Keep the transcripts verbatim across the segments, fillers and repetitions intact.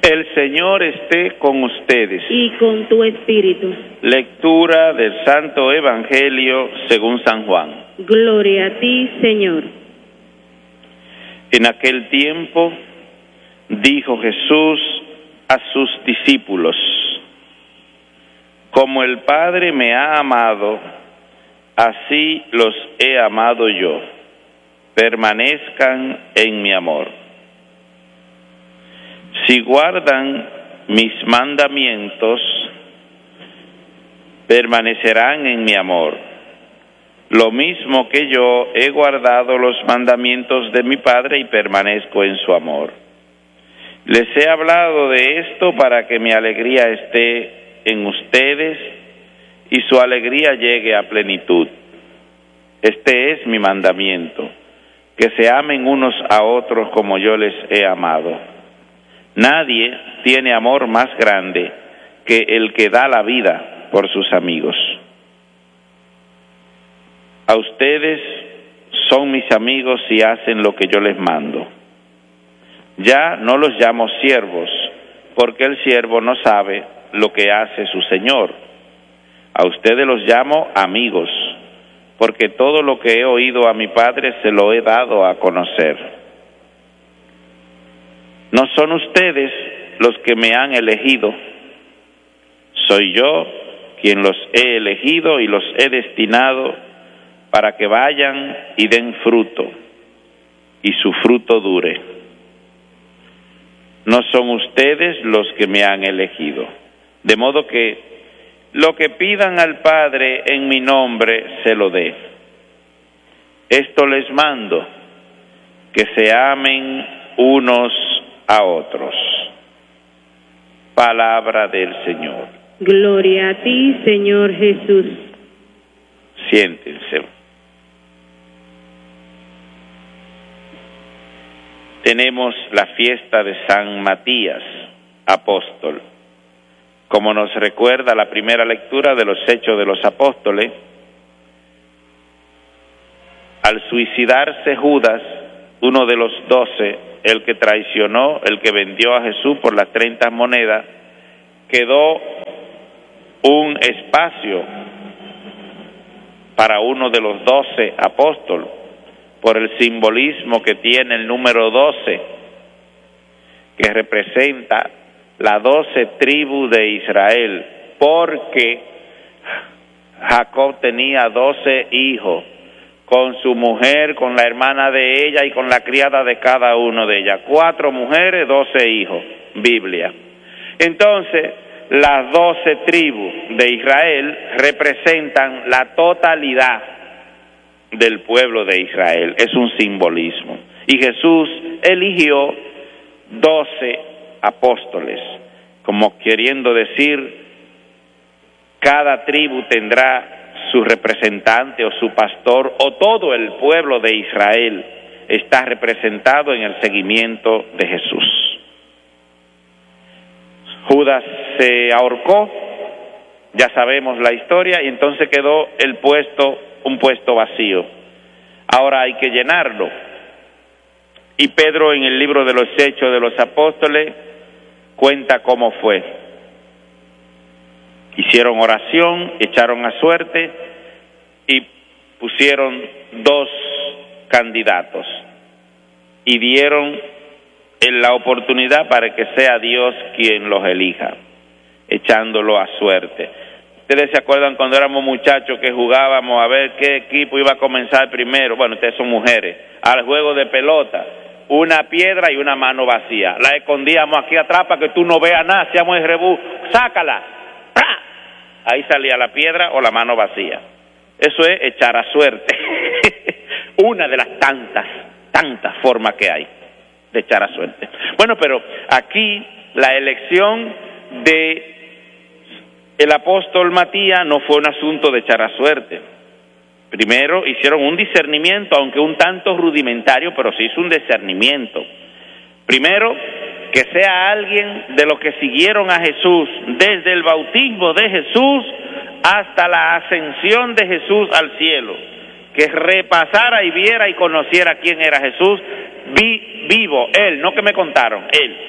El Señor esté con ustedes. Y con tu espíritu. Lectura del Santo Evangelio según San Juan. Gloria a ti, Señor. En aquel tiempo dijo Jesús a sus discípulos: como el Padre me ha amado, así los he amado yo. Permanezcan en mi amor. Si guardan mis mandamientos, permanecerán en mi amor, lo mismo que yo he guardado los mandamientos de mi Padre y permanezco en su amor. Les he hablado de esto para que mi alegría esté en ustedes y su alegría llegue a plenitud. Este es mi mandamiento, que se amen unos a otros como yo les he amado. Nadie tiene amor más grande que el que da la vida por sus amigos. A ustedes son mis amigos si hacen lo que yo les mando. Ya no los llamo siervos, porque el siervo no sabe lo que hace su señor. A ustedes los llamo amigos, porque todo lo que he oído a mi Padre se lo he dado a conocer. No son ustedes los que me han elegido, soy yo quien los he elegido y los he destinado para que vayan y den fruto, y su fruto dure. No son ustedes los que me han elegido, de modo que lo que pidan al Padre en mi nombre se lo dé. Esto les mando, que se amen unos a otros. Palabra del Señor. Gloria a ti, Señor Jesús. Siéntense. Tenemos la fiesta de San Matías, apóstol. Como nos recuerda la primera lectura de los Hechos de los Apóstoles, al suicidarse Judas, uno de los doce, el que traicionó, el que vendió a Jesús por las treinta monedas, quedó un espacio para uno de los doce apóstoles, por el simbolismo que tiene el número doce, que representa las doce tribus de Israel, porque Jacob tenía doce hijos, con su mujer, con la hermana de ella y con la criada de cada uno de ellas. Cuatro mujeres, doce hijos, Biblia. Entonces, las doce tribus de Israel representan la totalidad del pueblo de Israel. Es un simbolismo. Y Jesús eligió doce apóstoles, como queriendo decir, cada tribu tendrá su representante o su pastor, o todo el pueblo de Israel está representado en el seguimiento de Jesús. Judas se ahorcó, ya sabemos la historia, y entonces quedó el puesto, un puesto vacío. Ahora hay que llenarlo. Y Pedro, en el libro de los Hechos de los Apóstoles, cuenta cómo fue. Hicieron oración, echaron a suerte y pusieron dos candidatos y dieron la oportunidad para que sea Dios quien los elija, echándolo a suerte. Ustedes se acuerdan cuando éramos muchachos que jugábamos a ver qué equipo iba a comenzar primero. Bueno, ustedes son mujeres, al juego de pelota, una piedra y una mano vacía. La escondíamos aquí atrás para que tú no veas nada, hacíamos el rebú, sácala. ¡Pra! Ahí salía la piedra o la mano vacía. Eso es echar a suerte. Una de las tantas, tantas formas que hay de echar a suerte. Bueno, pero aquí la elección de el apóstol Matías no fue un asunto de echar a suerte. Primero hicieron un discernimiento, aunque un tanto rudimentario, pero se hizo un discernimiento. Primero, que sea alguien de los que siguieron a Jesús desde el bautismo de Jesús hasta la ascensión de Jesús al cielo, que repasara y viera y conociera quién era Jesús vi, vivo, él, no que me contaron, él.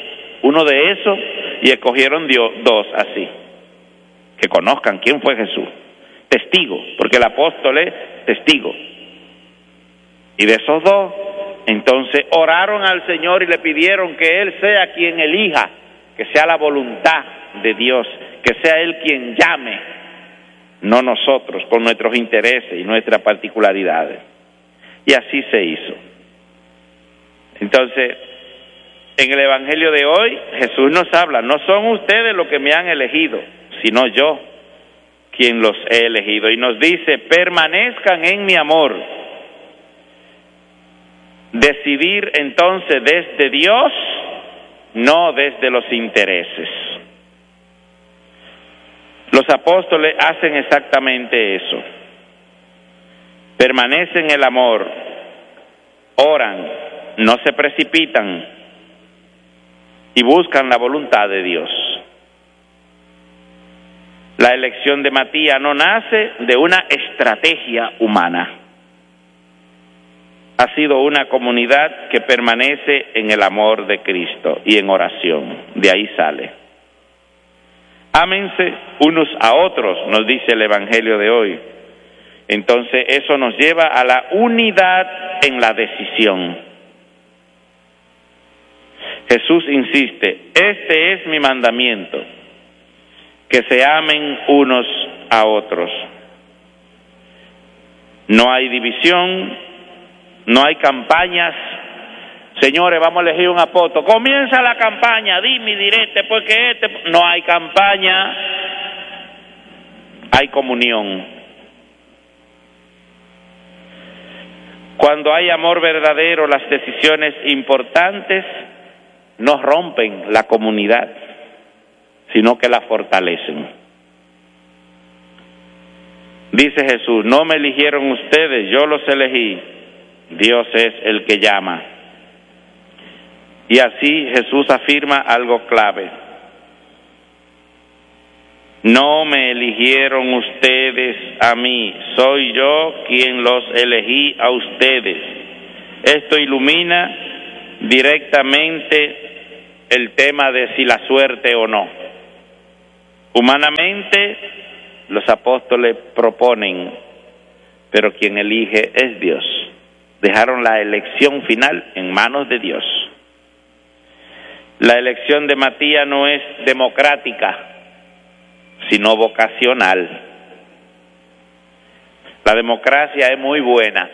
uno de esos, y escogieron Dios, dos así, que conozcan quién fue Jesús, testigo, porque el apóstol es testigo. Y de esos dos, entonces oraron al Señor y le pidieron que Él sea quien elija, que sea la voluntad de Dios, que sea Él quien llame, no nosotros con nuestros intereses y nuestras particularidades. Y así se hizo. Entonces, en el Evangelio de hoy, Jesús nos habla, no son ustedes los que me han elegido, sino yo quien los he elegido. Y nos dice, permanezcan en mi amor. Decidir entonces desde Dios, no desde los intereses. Los apóstoles hacen exactamente eso. Permanecen en el amor, oran, no se precipitan y buscan la voluntad de Dios. La elección de Matías no nace de una estrategia humana. Ha sido una comunidad que permanece en el amor de Cristo y en oración. De ahí sale. Ámense unos a otros, nos dice el Evangelio de hoy. Entonces eso nos lleva a la unidad en la decisión. Jesús insiste, este es mi mandamiento, que se amen unos a otros. No hay división, no hay campañas. Señores, vamos a elegir un apóstol. Comienza la campaña, dime, direte, porque este... No hay campaña, hay comunión. Cuando hay amor verdadero, las decisiones importantes no rompen la comunidad, sino que la fortalecen. Dice Jesús, no me eligieron ustedes, yo los elegí. Dios es el que llama. Y así Jesús afirma algo clave. No me eligieron ustedes a mí, soy yo quien los elegí a ustedes. Esto ilumina directamente el tema de si la suerte o no. Humanamente, los apóstoles proponen, pero quien elige es Dios. Dejaron la elección final en manos de Dios. La elección de Matías no es democrática, sino vocacional. La democracia es muy buena,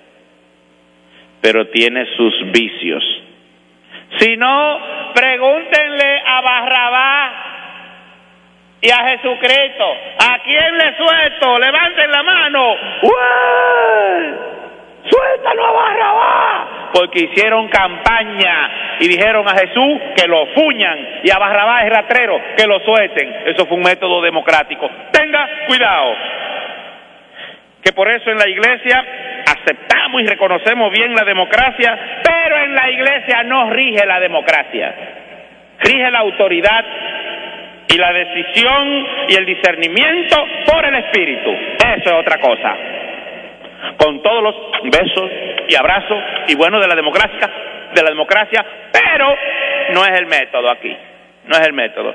pero tiene sus vicios. Si no, pregúntenle a Barrabás y a Jesucristo, ¿a quién le suelto? Levanten la mano. ¡Uy! ¡Suéltanos a Barrabás! Porque hicieron campaña y dijeron a Jesús que lo fuñan y a Barrabás el rastrero que lo suelten. Eso fue un método democrático. Tenga cuidado. Que por eso en la iglesia aceptamos y reconocemos bien la democracia, pero en la iglesia no rige la democracia. Rige la autoridad y la decisión y el discernimiento por el Espíritu. Eso es otra cosa. Con todos los besos y abrazos y bueno de la democracia, de la democracia, pero no es el método aquí, no es el método.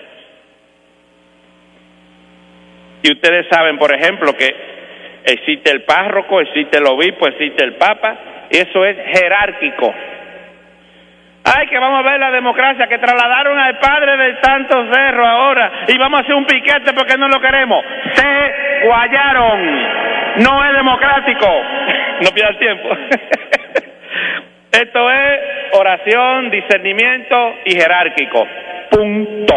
Y ustedes saben, por ejemplo, que existe el párroco, existe el obispo, existe el papa, y eso es jerárquico. Ay, que vamos a ver la democracia, que trasladaron al padre del Santo Cerro ahora, y vamos a hacer un piquete porque no lo queremos. Se guayaron. No es democrático. No pierdas tiempo. Esto es oración, discernimiento y jerárquico. Punto.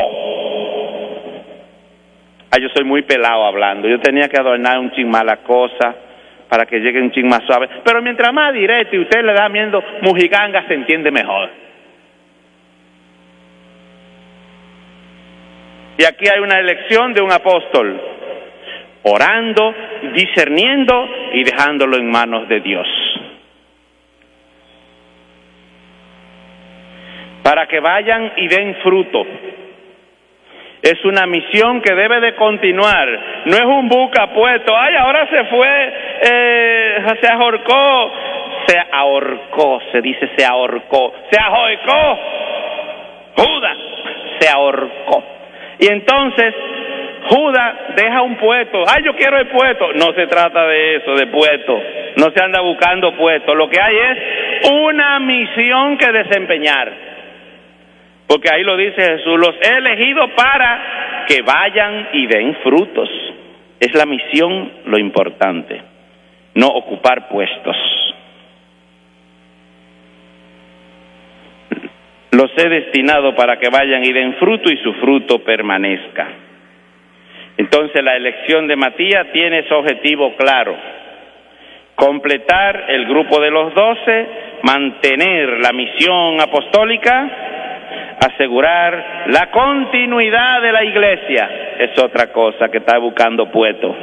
Ah, yo soy muy pelado hablando. Yo tenía que adornar un chin más la cosa para que llegue un chin más suave. Pero mientras más directo y usted le da viendo mujiganga, se entiende mejor. Y aquí hay una elección de un apóstol, orando, discerniendo y dejándolo en manos de Dios. Para que vayan y den fruto. Es una misión que debe de continuar. No es un buca puesto. Ay, ahora se fue, eh, se ahorcó. Se ahorcó, se dice se ahorcó. Se ahorcó. Judas. ahorcó. Y entonces Judas deja un puesto. ¡Ay, yo quiero el puesto! No se trata de eso, de puesto. No se anda buscando puestos. Lo que hay es una misión que desempeñar. Porque ahí lo dice Jesús, los he elegido para que vayan y den frutos. Es la misión lo importante, no ocupar puestos. Los he destinado para que vayan y den fruto y su fruto permanezca. Entonces la elección de Matías tiene su objetivo claro: completar el grupo de los doce, mantener la misión apostólica, asegurar la continuidad de la iglesia. Es otra cosa que está buscando puesto.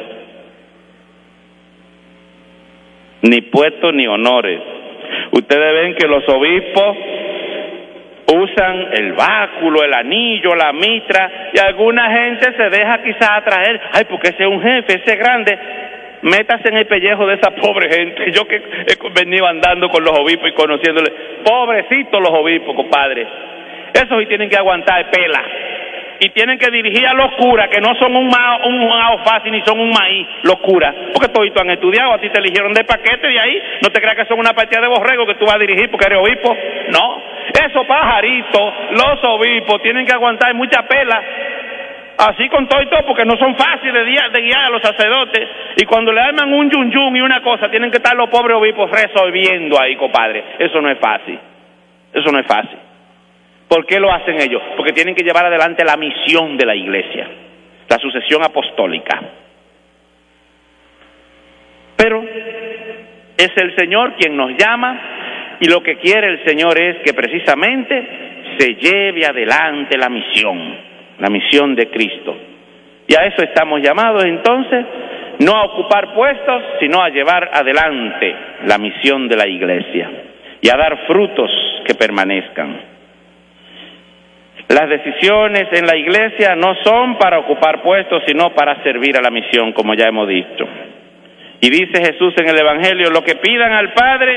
Ni puesto ni honores. Ustedes ven que los obispos usan el báculo, el anillo, la mitra, y alguna gente se deja quizás atraer. Ay, porque ese es un jefe, ese es grande. Métase en el pellejo de esa pobre gente. Yo que he venido andando con los obispos y conociéndoles, pobrecitos los obispos, compadre. Esos sí tienen que aguantar pela. Y tienen que dirigir a los curas, que no son un mao, un mao fácil ni son un maíz, los curas. Porque todos han estudiado, a ti te eligieron de paquete de ahí. No te creas que son una partida de borrego que tú vas a dirigir porque eres obispo. No. Esos pajaritos, los obispos, tienen que aguantar mucha pela. Así con todo y todo, porque no son fáciles de guiar, de guiar a los sacerdotes. Y cuando le arman un yun yun y una cosa, tienen que estar los pobres obispos resolviendo ahí, compadre. Eso no es fácil. Eso no es fácil. ¿Por qué lo hacen ellos? Porque tienen que llevar adelante la misión de la iglesia, la sucesión apostólica. Pero es el Señor quien nos llama, y lo que quiere el Señor es que precisamente se lleve adelante la misión, la misión de Cristo. Y a eso estamos llamados entonces, no a ocupar puestos, sino a llevar adelante la misión de la iglesia y a dar frutos que permanezcan. Las decisiones en la iglesia no son para ocupar puestos, sino para servir a la misión, como ya hemos dicho. Y dice Jesús en el Evangelio, lo que pidan al Padre,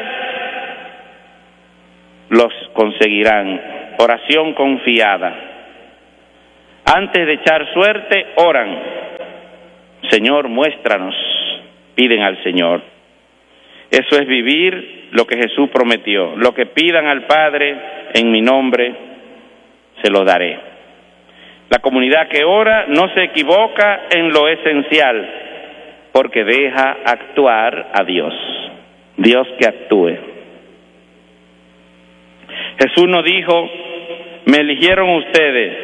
los conseguirán. Oración confiada. Antes de echar suerte, oran. Señor, muéstranos. Piden al Señor. Eso es vivir lo que Jesús prometió. Lo que pidan al Padre en mi nombre, se lo daré. La comunidad que ora no se equivoca en lo esencial, porque deja actuar a Dios. Dios que actúe. Jesús no dijo, me eligieron ustedes.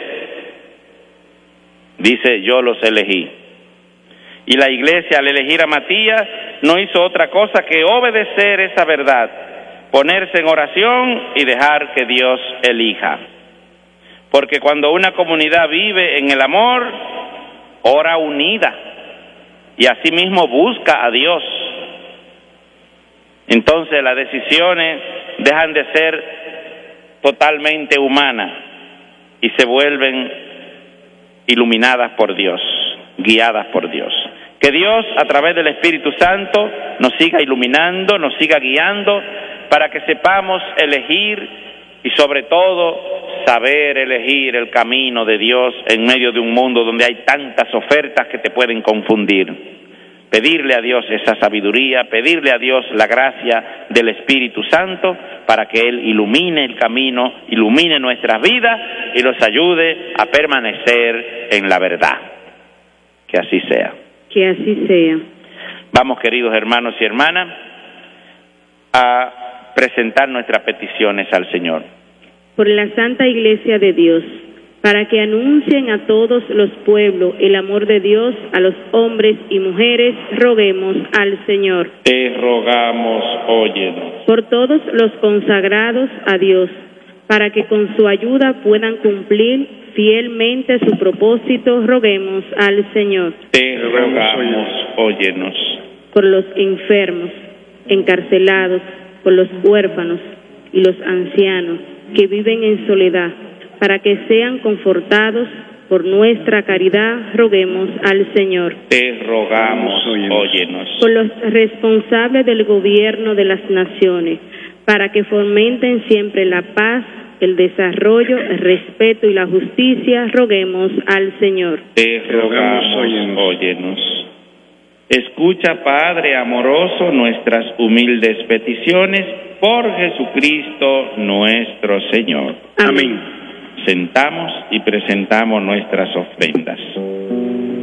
Dice, yo los elegí. Y la iglesia, al elegir a Matías, no hizo otra cosa que obedecer esa verdad, ponerse en oración y dejar que Dios elija. Porque cuando una comunidad vive en el amor, ora unida y asimismo busca a Dios. Entonces las decisiones dejan de ser totalmente humanas y se vuelven iluminadas por Dios, guiadas por Dios. Que Dios, a través del Espíritu Santo, nos siga iluminando, nos siga guiando, para que sepamos elegir y sobre todo saber elegir el camino de Dios en medio de un mundo donde hay tantas ofertas que te pueden confundir. Pedirle a Dios esa sabiduría, pedirle a Dios la gracia del Espíritu Santo para que Él ilumine el camino, ilumine nuestras vidas y nos ayude a permanecer en la verdad. Que así sea. Que así sea. Vamos, queridos hermanos y hermanas, a presentar nuestras peticiones al Señor. Por la Santa Iglesia de Dios, para que anuncien a todos los pueblos el amor de Dios a los hombres y mujeres, roguemos al Señor. Te rogamos, óyenos. Por todos los consagrados a Dios, para que con su ayuda puedan cumplir fielmente su propósito, roguemos al Señor. Te rogamos, óyenos. Por los enfermos, encarcelados, por los huérfanos y los ancianos que viven en soledad, para que sean confortados por nuestra caridad, roguemos al Señor. Te rogamos, óyenos. Por los responsables del gobierno de las naciones, para que fomenten siempre la paz, el desarrollo, el respeto y la justicia, roguemos al Señor. Te rogamos, óyenos. Escucha, Padre amoroso, nuestras humildes peticiones por Jesucristo nuestro Señor. Amén. Sentamos y presentamos nuestras ofrendas.